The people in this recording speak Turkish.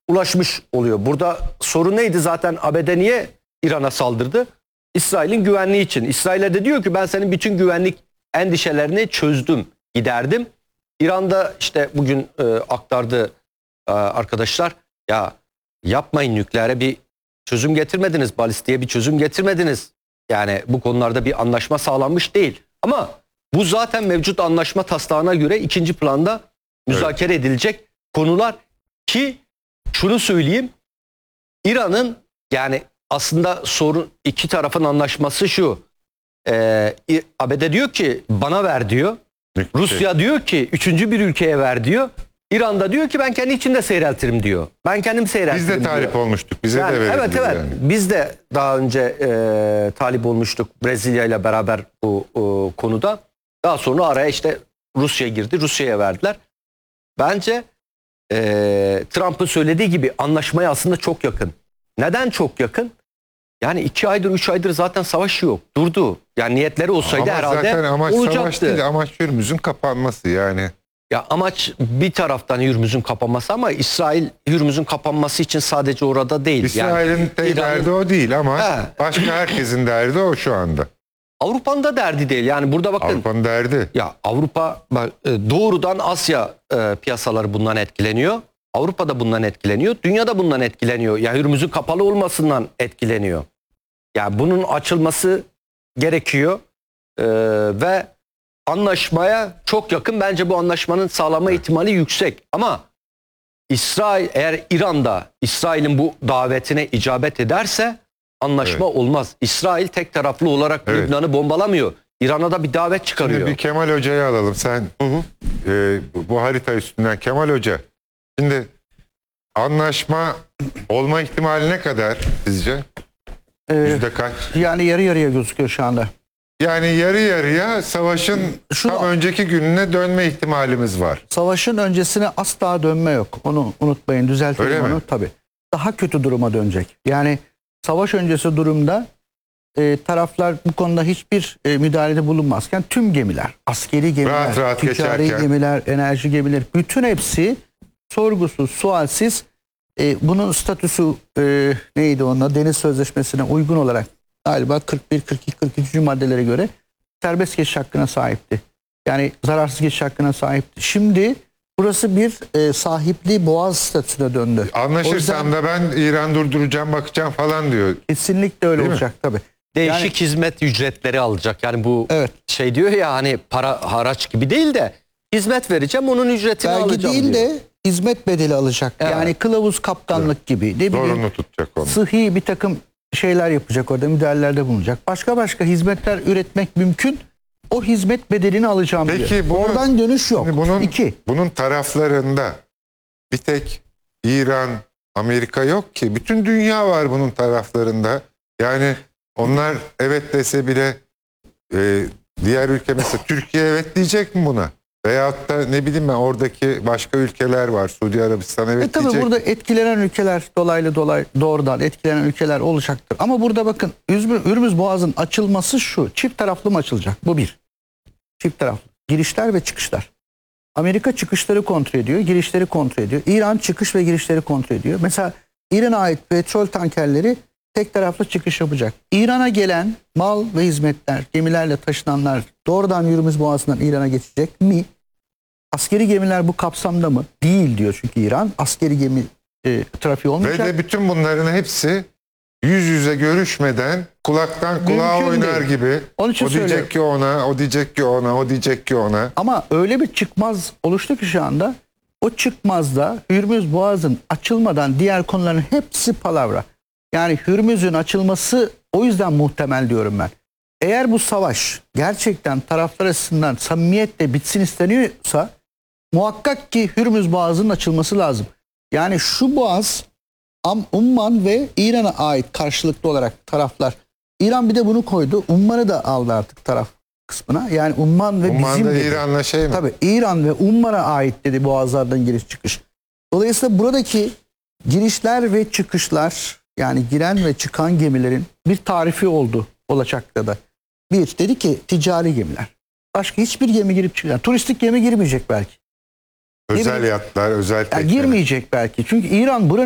ulaşmış oluyor. Burada sorun neydi zaten, ABD niye İran'a saldırdı? İsrail'in güvenliği için. İsrail'e de diyor ki ben senin bütün güvenlik endişelerini çözdüm, giderdim. İran'da işte bugün aktardı arkadaşlar, ya yapmayın, nükleere bir çözüm getirmediniz, balistiğe bir çözüm getirmediniz. Yani bu konularda bir anlaşma sağlanmış değil. Ama bu zaten mevcut anlaşma taslağına göre ikinci planda müzakere edilecek konular ki şunu söyleyeyim, İran'ın yani aslında sorun, iki tarafın anlaşması şu. ABD diyor ki bana ver diyor. Rusya diyor ki üçüncü bir ülkeye ver diyor. İran da diyor ki ben kendi içimde seyreltirim diyor. Ben kendim seyreltirim diyor. Biz de talip olmuştuk. Bize yani, de verin. evet. Yani. Biz de daha önce talip olmuştuk Brezilya ile beraber bu konuda. Daha sonra araya işte Rusya girdi. Rusya'ya verdiler. Bence Trump'ın söylediği gibi anlaşmaya aslında çok yakın. Neden çok yakın? Yani 2 aydır 3 aydır zaten savaş yok. Durdu. Yani niyetleri olsaydı ama herhalde zaten amaç olacaktı. Savaş değil, amaç Hürmüz'ün kapanması yani. Ya amaç bir taraftan Hürmüz'ün kapanması ama İsrail Hürmüz'ün kapanması için sadece orada değil. İsrail'in yani derdi o değil ama başka herkesin derdi o şu anda. Avrupa'nın da derdi değil. Yani burada bakın. Avrupa'nın derdi. Ya Avrupa doğrudan Asya piyasaları bundan etkileniyor. Avrupa da bundan etkileniyor. Dünya da bundan etkileniyor. Ya Hürmüz'ün kapalı olmasından etkileniyor. Ya bunun açılması gerekiyor ve anlaşmaya çok yakın. Bence bu anlaşmanın sağlama ihtimali yüksek. Ama İsrail, eğer İran'da İsrail'in bu davetine icabet ederse anlaşma olmaz. İsrail tek taraflı olarak Lübnan'ı bombalamıyor. İran'a da bir davet çıkarıyor. Şimdi bir Kemal Hoca'yı alalım. Sen bu harita üstünden Kemal Hoca. Şimdi anlaşma olma ihtimali ne kadar sizce? Yüzde kaç? Yani yarı yarıya gözüküyor şu anda. Yani yarı yarıya savaşın tam önceki gününe dönme ihtimalimiz var. Savaşın öncesine asla dönme yok. Onu unutmayın, düzeltelim onu. Tabii. Daha kötü duruma dönecek. Yani savaş öncesi durumda taraflar bu konuda hiçbir müdahalede bulunmazken tüm gemiler, askeri gemiler, rahat ticari gemiler, enerji gemileri, bütün hepsi sorgusuz, sualsiz bunun statüsü neydi onunla, Deniz Sözleşmesi'ne uygun olarak galiba 41, 42, 43. maddelere göre serbest geçiş hakkına sahipti. Yani zararsız geçiş hakkına sahipti. Şimdi burası bir sahipli boğaz statüsüne döndü. Anlaşırsam da ben İran durduracağım, bakacağım falan diyor. Kesinlikle öyle olacak tabii. Değişik hizmet ücretleri alacak. Yani bu şey diyor ya, hani para haraç gibi değil de hizmet vereceğim, onun ücretini alacağım değil diyor. de hizmet bedeli alacak. Evet. Yani kılavuz kaptanlık gibi. Ne bileyim, zorunlu tutacak onu. Sıhhi bir takım şeyler yapacak orada, müdahalelerde bulunacak. Başka hizmetler üretmek mümkün. O hizmet bedelini alacağım diyor. Peki oradan dönüş yok. Bunun taraflarında bir tek İran, Amerika yok ki. Bütün dünya var bunun taraflarında. Yani onlar evet dese bile diğer ülke, mesela Türkiye evet diyecek mi buna? Veyahut da ne bileyim ben, oradaki başka ülkeler var. Suudi Arabistan evet tabii diyecek. Burada etkilenen ülkeler, doğrudan etkilenen ülkeler olacaktır. Ama burada bakın, Hürmüz Boğazı'nın açılması şu. Çift taraflı mı açılacak? Bu bir. Çift taraflı. Girişler ve çıkışlar. Amerika çıkışları kontrol ediyor, girişleri kontrol ediyor. İran çıkış ve girişleri kontrol ediyor. Mesela İran'a ait petrol tankerleri tek taraflı çıkış yapacak. İran'a gelen mal ve hizmetler, gemilerle taşınanlar doğrudan Hürmüz Boğazı'ndan İran'a geçecek mi? Askeri gemiler bu kapsamda mı? Değil diyor çünkü İran. Askeri gemi trafiği olmayacak. Ve de bütün bunların hepsi yüz yüze görüşmeden kulaktan kulağa oynar gibi. O diyecek ki ona, o diyecek ki ona, o diyecek ki ona. Ama öyle bir çıkmaz oluştu ki şu anda. O çıkmazda Hürmüz Boğazı'nın açılmadan diğer konuların hepsi palavra. Yani Hürmüz'ün açılması o yüzden muhtemel diyorum ben. Eğer bu savaş gerçekten taraflar açısından samimiyetle bitsin isteniyorsa muhakkak ki Hürmüz Boğazı'nın açılması lazım. Yani şu boğaz Umman ve İran'a ait karşılıklı olarak taraflar. İran bir de bunu koydu. Umman'ı da aldı artık taraf kısmına. Yani Umman ve Umman bizim da dedi. İran'la şey mi? Tabii İran ve Umman'a ait dedi boğazlardan giriş çıkış. Dolayısıyla buradaki girişler ve çıkışlar, yani giren ve çıkan gemilerin bir tarifi oldu olacakta da. Bir, dedi ki ticari gemiler. Başka hiçbir gemi girip çıkacak. Turistik gemi girmeyecek belki. Özel yatlar, özel tekneler. Girmeyecek belki. Çünkü İran